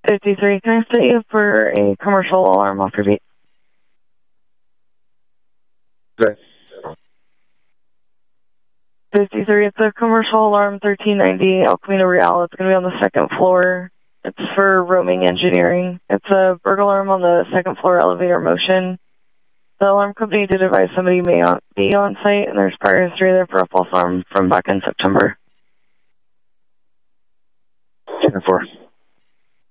53, can I set you up for a commercial alarm off your beat? Okay. 53, it's a commercial alarm 1390 El Camino Real. It's going to be on the second floor. It's for roaming engineering. It's a burglar alarm on the second floor elevator motion. The alarm company did advise somebody may not be on site, and there's prior history there for a false alarm from back in September. 10-4.